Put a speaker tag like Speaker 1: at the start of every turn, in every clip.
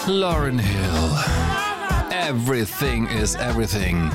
Speaker 1: Lauryn Hill. Everything is everything.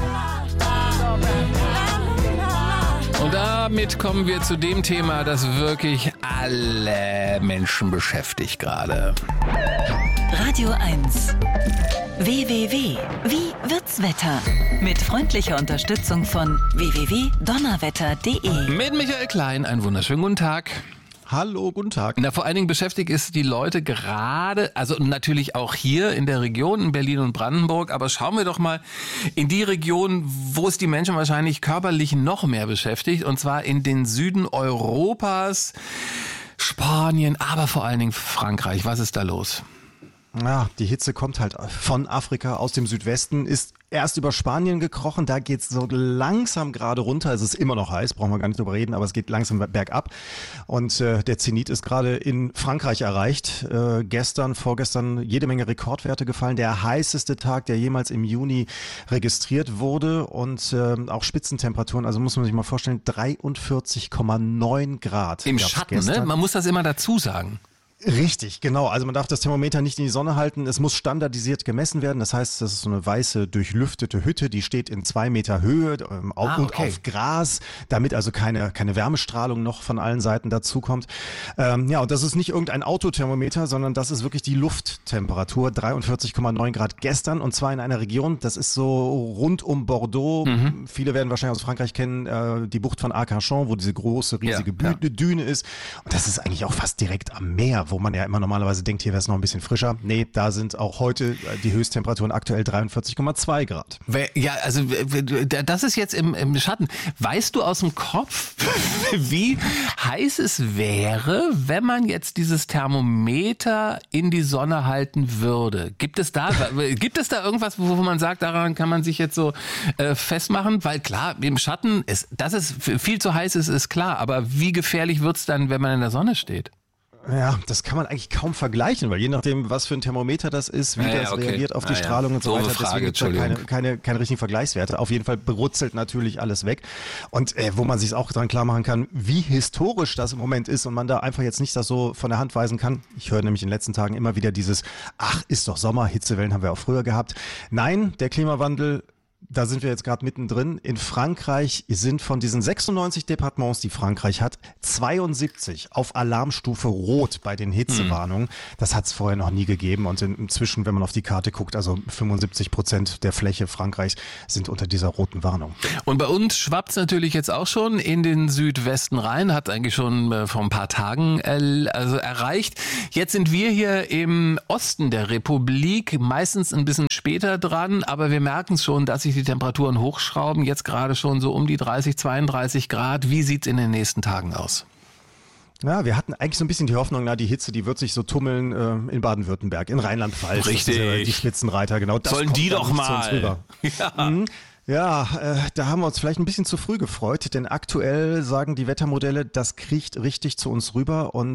Speaker 1: Und damit kommen wir zu dem Thema, das wirklich alle Menschen beschäftigt gerade.
Speaker 2: Radio 1. WWW. Wie wird's Wetter? Mit freundlicher Unterstützung von www.donnerwetter.de.
Speaker 1: Mit Michael Klein, einen wunderschönen guten Tag.
Speaker 3: Hallo, guten Tag.
Speaker 1: Na, vor allen Dingen beschäftigt es die Leute gerade, also natürlich auch hier in der Region, in Berlin und Brandenburg, aber schauen wir doch mal in die Region, wo es die Menschen wahrscheinlich körperlich noch mehr beschäftigt, und zwar in den Süden Europas, Spanien, aber vor allen Dingen Frankreich. Was ist da los?
Speaker 3: Ja, die Hitze kommt halt von Afrika aus dem Südwesten, ist erst über Spanien gekrochen, da geht's so langsam gerade runter. Es ist immer noch heiß, brauchen wir gar nicht drüber reden, aber es geht langsam bergab. Und der Zenit ist gerade in Frankreich erreicht. Vorgestern jede Menge Rekordwerte gefallen. Der heißeste Tag, der jemals im Juni registriert wurde, und auch Spitzentemperaturen, also muss man sich mal vorstellen, 43,9 Grad.
Speaker 1: Im Schatten,
Speaker 3: gestern.
Speaker 1: ne? Man muss das immer dazu sagen.
Speaker 3: Richtig, genau. Also man darf das Thermometer nicht in die Sonne halten. Es muss standardisiert gemessen werden. Das heißt, das ist so eine weiße, durchlüftete Hütte, die steht in 2 Meter Höhe und auf Gras, damit also keine Wärmestrahlung noch von allen Seiten dazukommt. Und das ist nicht irgendein Autothermometer, sondern das ist wirklich die Lufttemperatur, 43,9 Grad gestern, und zwar in einer Region, das ist so rund um Bordeaux. Viele werden wahrscheinlich aus Frankreich kennen, die Bucht von Arcachon, wo diese große, riesige Düne ist. Und das ist eigentlich auch fast direkt am Meer, wo man ja immer normalerweise denkt, hier wäre es noch ein bisschen frischer. Nee, da sind auch heute die Höchsttemperaturen aktuell 43,2 Grad.
Speaker 1: Ja, also das ist jetzt im Schatten. Weißt du aus dem Kopf, wie heiß es wäre, wenn man jetzt dieses Thermometer in die Sonne halten würde? Gibt es da irgendwas, wo man sagt, daran kann man sich jetzt so festmachen? Weil klar, im Schatten, dass es viel zu heiß ist klar. Aber wie gefährlich wird's dann, wenn man in der Sonne steht?
Speaker 3: Ja, das kann man eigentlich kaum vergleichen, weil je nachdem, was für ein Thermometer das ist, wie das reagiert auf die Strahlung und so weiter, deswegen gibt es keine richtigen Vergleichswerte. Auf jeden Fall brutzelt natürlich alles weg. Und wo man sich auch dran klar machen kann, wie historisch das im Moment ist und man da einfach jetzt nicht das so von der Hand weisen kann. Ich höre nämlich in den letzten Tagen immer wieder dieses, ist doch Sommer, Hitzewellen haben wir auch früher gehabt. Nein, der Klimawandel, da sind wir jetzt gerade mittendrin. In Frankreich sind von diesen 96 Departements, die Frankreich hat, 72 auf Alarmstufe Rot bei den Hitzewarnungen. Das hat es vorher noch nie gegeben. Und inzwischen, wenn man auf die Karte guckt, also 75% der Fläche Frankreichs sind unter dieser roten Warnung.
Speaker 1: Und bei uns schwappt es natürlich jetzt auch schon in den Südwesten rein, hat eigentlich schon vor ein paar Tagen erreicht. Jetzt sind wir hier im Osten der Republik, meistens ein bisschen später dran, aber wir merken es schon, dass sich die Temperaturen hochschrauben, jetzt gerade schon so um die 30, 32 Grad. Wie sieht's in den nächsten Tagen aus?
Speaker 3: Ja, wir hatten eigentlich so ein bisschen die Hoffnung, die Hitze, die wird sich so tummeln in Baden-Württemberg, in Rheinland-Pfalz.
Speaker 1: Richtig.
Speaker 3: Das sind die Spitzenreiter, genau. Das
Speaker 1: sollen die doch mal.
Speaker 3: Ja. Ja, da haben wir uns vielleicht ein bisschen zu früh gefreut, denn aktuell sagen die Wettermodelle, das kriecht richtig zu uns rüber, und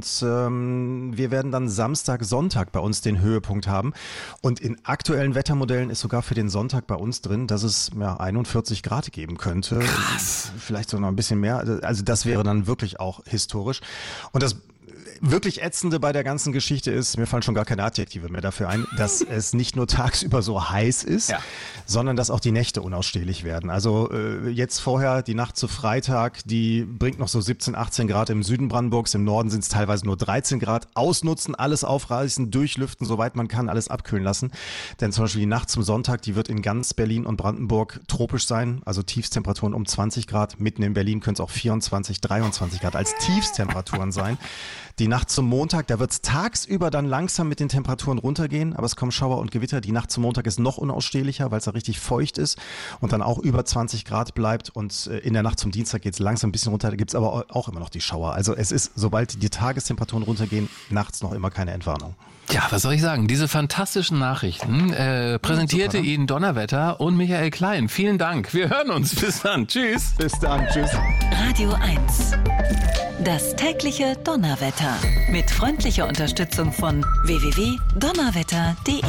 Speaker 3: wir werden dann Samstag, Sonntag bei uns den Höhepunkt haben. Und in aktuellen Wettermodellen ist sogar für den Sonntag bei uns drin, dass es 41 Grad geben könnte.
Speaker 1: Krass.
Speaker 3: Vielleicht sogar noch ein bisschen mehr. Also das wäre dann wirklich auch historisch. Und das wirklich Ätzende bei der ganzen Geschichte ist, mir fallen schon gar keine Adjektive mehr dafür ein, dass es nicht nur tagsüber so heiß ist, sondern dass auch die Nächte unausstehlich werden. Also jetzt vorher, die Nacht zu Freitag, die bringt noch so 17, 18 Grad im Süden Brandenburgs, im Norden sind es teilweise nur 13 Grad. Ausnutzen, alles aufreißen, durchlüften, soweit man kann, alles abkühlen lassen. Denn zum Beispiel die Nacht zum Sonntag, die wird in ganz Berlin und Brandenburg tropisch sein, also Tiefstemperaturen um 20 Grad. Mitten in Berlin können es auch 24, 23 Grad als Tiefstemperaturen sein. Die Nacht zum Montag, da wird es tagsüber dann langsam mit den Temperaturen runtergehen, aber es kommen Schauer und Gewitter. Die Nacht zum Montag ist noch unausstehlicher, weil es da richtig feucht ist und dann auch über 20 Grad bleibt. Und in der Nacht zum Dienstag geht es langsam ein bisschen runter, da gibt es aber auch immer noch die Schauer. Also es ist, sobald die Tagestemperaturen runtergehen, nachts noch immer keine Entwarnung.
Speaker 1: Ja, was soll ich sagen? Diese fantastischen Nachrichten präsentierte Ihnen Donnerwetter und Michael Klein. Vielen Dank. Wir hören uns. Bis dann. Tschüss.
Speaker 3: Bis dann. Tschüss.
Speaker 2: Radio 1. Das tägliche Donnerwetter. Mit freundlicher Unterstützung von www.donnerwetter.de.